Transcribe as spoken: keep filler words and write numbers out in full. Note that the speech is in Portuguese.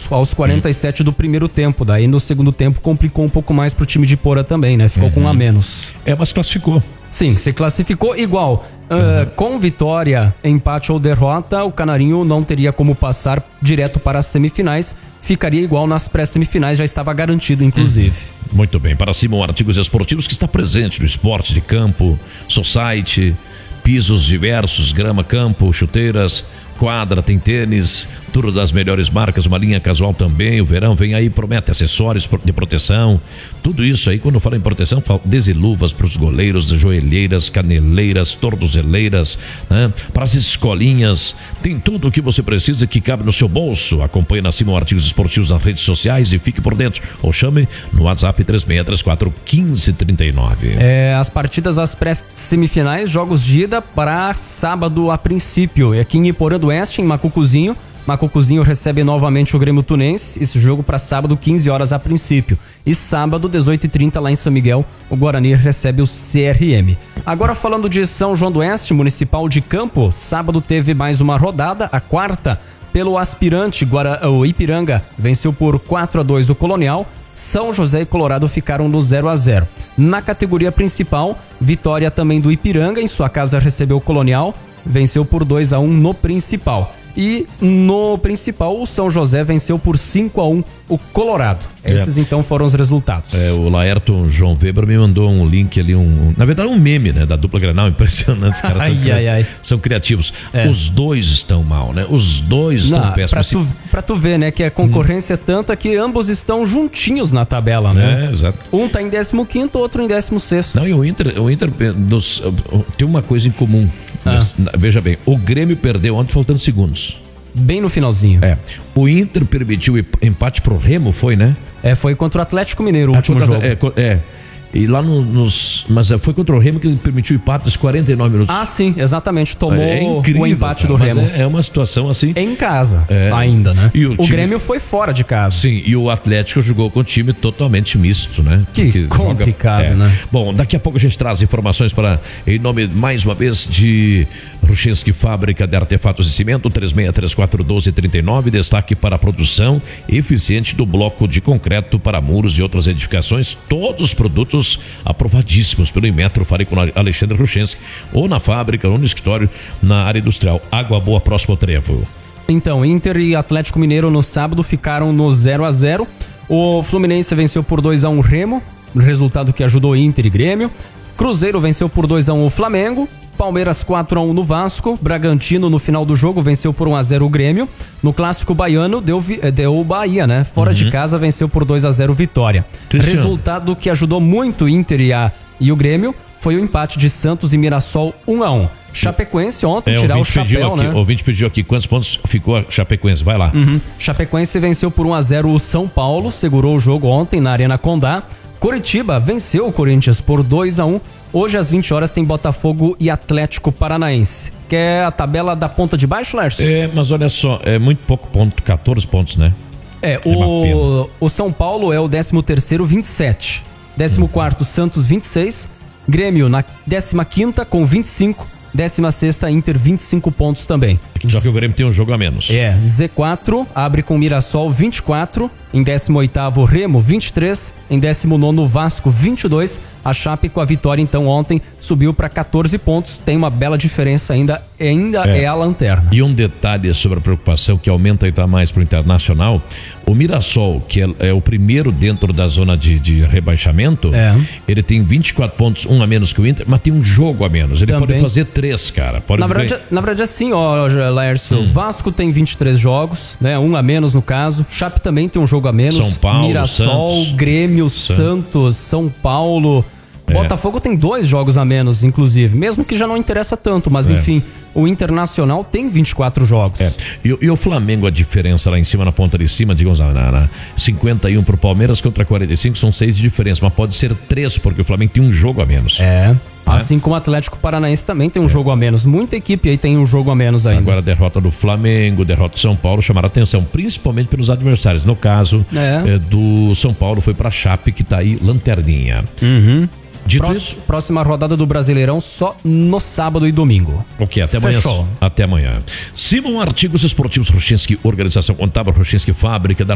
gols aos quarenta e sete uhum. do primeiro tempo. Daí no segundo tempo complicou um pouco mais pro time de Porã também, né? Ficou uhum. com um a menos. É, mas classificou. Sim, se classificou igual. Uh, uhum. Com vitória, empate ou derrota, o Canarinho não teria como passar direto para as semifinais. Ficaria igual nas pré-semifinais, já estava garantido, inclusive. Uhum. Muito bem. Para Simon Artigos Esportivos, que está presente no esporte de campo, society, pisos diversos, grama, campo, chuteiras, quadra, tem tênis, tudo das melhores marcas, uma linha casual também. O verão vem aí, promete acessórios de proteção, tudo isso aí. Quando eu falo em proteção, falo desde luvas para os goleiros, joelheiras, caneleiras, tornozeleiras, né? Para as escolinhas, tem tudo o que você precisa que cabe no seu bolso. Acompanhe na Simon Artigos Esportivos nas redes sociais e fique por dentro, ou chame no WhatsApp três seis três quatro, um cinco três nove. É, as partidas das pré-semifinais, jogos de ida para sábado a princípio, é aqui em Iporã do Oeste, em Macucuzinho. Macucuzinho recebe novamente o Grêmio Tunense, esse jogo para sábado, quinze horas a princípio. E sábado, dezoito e trinta, lá em São Miguel, o Guarani recebe o C R M. Agora falando de São João do Oeste, Municipal de Campo, sábado teve mais uma rodada, a quarta, pelo aspirante, Guara... o Ipiranga venceu por quatro a dois o Colonial. São José e Colorado ficaram no zero a zero. Na categoria principal, vitória também do Ipiranga, em sua casa recebeu o Colonial, venceu por dois a um no principal. E no principal, o São José venceu por cinco a um o Colorado. Esses é. então foram os resultados. É, o Laerton João Weber me mandou um link ali, um, na verdade um meme, né, da dupla Grenal, impressionante, os caras ai, são, cri... ai, ai. são criativos. É. Os dois estão mal, né? Os dois estão Não, péssimos. Pra tu, pra tu ver, né, que a concorrência hum. é tanta que ambos estão juntinhos na tabela, né? É, exato. Um tá em décimo quinto, outro em décimo sexto. Não, e o Inter, o Inter dos, tem uma coisa em comum. Ah. Veja bem, o Grêmio perdeu ontem faltando segundos. Bem no finalzinho. É. O Inter permitiu empate pro Remo, foi, né? É, foi contra o Atlético Mineiro o é, último contra, jogo. É, é. E lá no, nos... Mas foi contra o Remo que ele permitiu o empate dos quarenta e nove minutos. Ah, sim, exatamente. Tomou é incrível, o empate cara, do Remo. É, é uma situação assim... Em casa, é, ainda, né? E o, o time... Grêmio foi fora de casa. Sim, e o Atlético jogou com um time totalmente misto, né? Que Porque complicado, joga... é. né? Bom, daqui a pouco a gente traz informações para, em nome, mais uma vez, de Ruchinski Fábrica de Artefatos de Cimento, três seis três quatro, um dois três nove. Destaque para a produção eficiente do bloco de concreto para muros e outras edificações. Todos os produtos aprovadíssimos pelo Inmetro. Fale com Alexandre Ruchinski, ou na fábrica, ou no escritório, na área industrial. Água Boa, próximo ao Trevo. Então, Inter e Atlético Mineiro no sábado ficaram no zero a zero. O Fluminense venceu por dois a um o Remo, resultado que ajudou Inter e Grêmio. Cruzeiro venceu por dois a um o Flamengo. Palmeiras quatro a um no Vasco. Bragantino no final do jogo venceu por um a zero o Grêmio. No clássico baiano deu, deu o Bahia, né? Fora uhum. de casa venceu por dois a zero Vitória. Cristiano. Resultado que ajudou muito o Inter e, a, e o Grêmio foi o empate de Santos e Mirassol um a um. Chapecoense ontem é, tirar o chapéu, aqui, né? O ouvinte pediu aqui quantos pontos ficou a Chapecoense, vai lá. Uhum. Chapecoense venceu por um a zero o São Paulo, segurou o jogo ontem na Arena Condá. Coritiba venceu o Corinthians por dois a um. Hoje às vinte horas tem Botafogo e Atlético Paranaense. Quer a tabela da ponta de baixo, Lércio? É, mas olha só, é muito pouco ponto, catorze pontos, né? É, é o, o São Paulo é o décimo terceiro, vinte e sete. décimo quarto, uhum. Santos, vinte e seis. Grêmio na décima quinta com vinte e cinco. décima sexta, Inter, vinte e cinco pontos também. Só que o Grêmio tem um jogo a menos. É, Z quatro abre com Mirassol, vinte e quatro. Em décimo oitavo, Remo, vinte e três. Em décimo nono, Vasco, vinte e dois. A Chape, com a vitória, então, ontem, subiu para catorze pontos. Tem uma bela diferença ainda, ainda é, é a lanterna. E um detalhe sobre a preocupação que aumenta ainda mais para o Internacional. O Mirassol, que é, é o primeiro dentro da zona de, de rebaixamento, é. ele tem vinte e quatro pontos, um a menos que o Inter, mas tem um jogo a menos. Ele Também. pode fazer três, cara. Pode na, verdade, na verdade, assim, ó, Laércio, hum. Vasco tem vinte e três jogos, né? Um a menos no caso. Chape também tem um jogo a menos. São Paulo, Mirassol, Santos. Grêmio, Santos, Santos São Paulo. É. Botafogo tem dois jogos a menos, inclusive, mesmo que já não interessa tanto, mas é. enfim, o Internacional tem vinte e quatro jogos. É. E, e o Flamengo, a diferença lá em cima, na ponta de cima, digamos, na, na cinquenta e um pro Palmeiras contra quarenta e cinco, são seis de diferença, mas pode ser três, porque o Flamengo tem um jogo a menos. É. Assim como o Atlético Paranaense também tem um é. jogo a menos. Muita equipe aí tem um jogo a menos ainda. Agora a derrota do Flamengo, derrota do São Paulo chamaram a atenção, principalmente pelos adversários. No caso é. É, do São Paulo foi pra Chape, que tá aí lanterninha. Uhum. Próximo, próxima rodada do Brasileirão só no sábado e domingo. Ok, até amanhã. Fechou. Até amanhã. Simon Artigos Esportivos Ruchinski, Organização Contábil Ruchinski Fábrica da